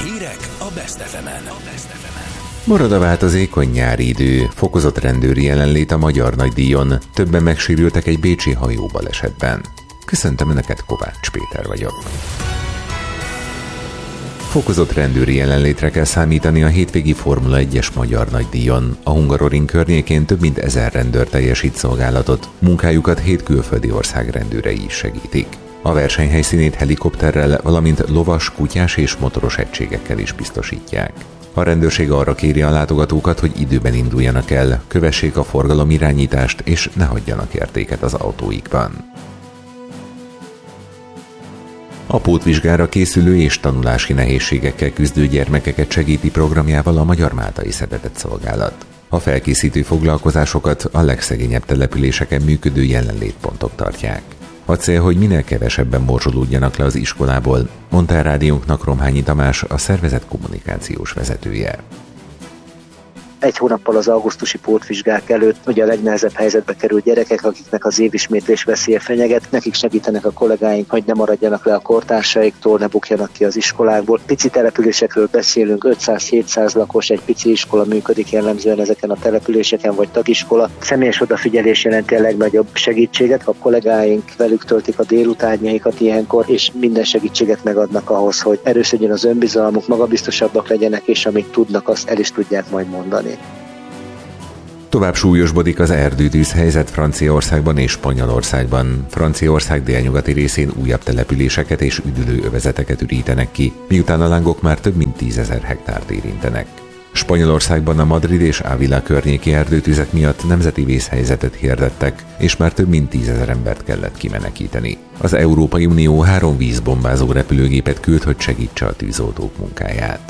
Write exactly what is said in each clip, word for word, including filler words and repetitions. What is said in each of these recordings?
Hírek a Best ef emen. Marad a változékony nyári idő, fokozott rendőri jelenlét a Magyar Nagydíjon, többen megsérültek egy bécsi hajóbalesetben. Köszöntöm Önöket, Kovács Péter vagyok. Fokozott rendőri jelenlétre kell számítani a hétvégi Formula egyes Magyar Nagydíjon. A Hungaroring környékén több mint ezer rendőr teljesít szolgálatot, munkájukat hét külföldi ország rendőrei is segítik. A verseny helyszínét helikopterrel, valamint lovas, kutyás és motoros egységekkel is biztosítják. A rendőrség arra kéri a látogatókat, hogy időben induljanak el, kövessék a forgalomirányítást és ne hagyjanak értéket az autóikban. A pótvizsgára készülő és tanulási nehézségekkel küzdő gyermekeket segíti programjával a Magyar Máltai Szeretett Szolgálat. A felkészítő foglalkozásokat a legszegényebb településeken működő jelenlétpontok tartják. A cél, hogy minél kevesebben morzsolódjanak le az iskolából, mondta a rádiónknak Romhányi Tamás, a szervezet kommunikációs vezetője. Egy hónappal az augusztusi pótvizsgák előtt ugye a legnehezebb helyzetbe került gyerekek, akiknek az évismétlés veszélye fenyeget, nekik segítenek a kollégáink, hogy ne maradjanak le a kortársaiktól, ne bukjanak ki az iskolákból. Pici településekről beszélünk, ötszáz-hétszáz lakos, egy pici iskola működik jellemzően ezeken a településeken, vagy tagiskola. Személyes odafigyelés jelenti a legnagyobb segítséget, a kollégáink velük töltik a délutánjaikat ilyenkor, és minden segítséget megadnak ahhoz, hogy erősödjön az önbizalmuk, magabiztosabbak legyenek, és amit tudnak, azt el is tudják majd mondani. Tovább súlyosbodik az erdőtűz helyzet Franciaországban és Spanyolországban. Franciaország délnyugati részén újabb településeket és üdülőövezeteket ürítenek ki, miután a lángok már több mint tízezer hektárt érintenek. Spanyolországban a Madrid és Ávila környéki erdőtüzek miatt nemzeti vészhelyzetet hirdettek, és már több mint tízezer embert kellett kimenekíteni. Az Európai Unió három vízbombázó repülőgépet küld, hogy segítse a tűzoltók munkáját.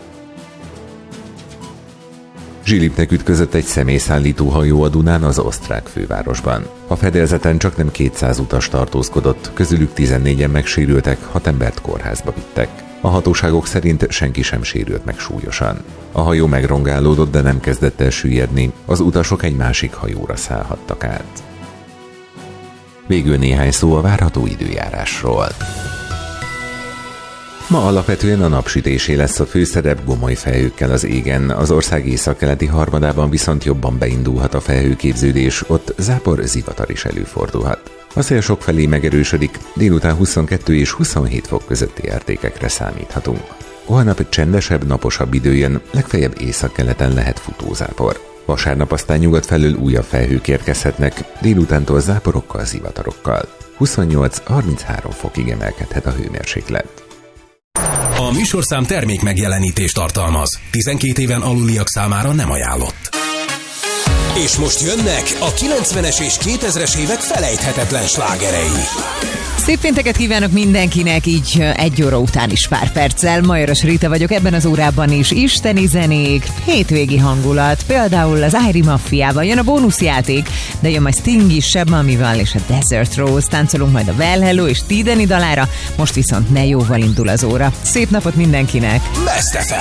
Zsilipnek ütközött egy személyszállító hajó a Dunán az osztrák fővárosban. A fedélzeten csaknem kétszáz utas tartózkodott, közülük tizennégyen megsérültek, hat embert kórházba vittek. A hatóságok szerint senki sem sérült meg súlyosan. A hajó megrongálódott, de nem kezdett el süllyedni, az utasok egy másik hajóra szállhattak át. Végül néhány szó a várható időjárásról. Ma alapvetően a napsütésé lesz a főszerep gomoly felhőkkel az égen, az ország északkeleti harmadában viszont jobban beindulhat a felhőképződés, ott zápor, zivatar is előfordulhat. A szél sokfelé megerősödik, délután huszonkettő és huszonhét fok közötti értékekre számíthatunk. Holnap csendesebb, naposabb idő jön, legfeljebb északkeleten lehet futózápor. Vasárnap aztán nyugat felől újabb felhők érkezhetnek, délutántól záporokkal, zivatarokkal. huszonnyolc-harminchárom fokig emelkedhet a hőmérséklet. A műsorszám termék megjelenítést tartalmaz. tizenkét éven aluliak számára nem ajánlott. És most jönnek a kilencvenes és kétezres évek felejthetetlen slágerei. Szép pénteket kívánok mindenkinek, így egy óra után is pár perccel. Majoros Rita vagyok, ebben az órában is isteni zenék, hétvégi hangulat, például az Airy Maffiával jön a bónuszjáték, de jön majd Sting is, Seb Mamival és a Desert Rose, táncolunk majd a Well Hello és Tideni dalára, most viszont ne jóval indul az óra. Szép napot mindenkinek! Best ef em.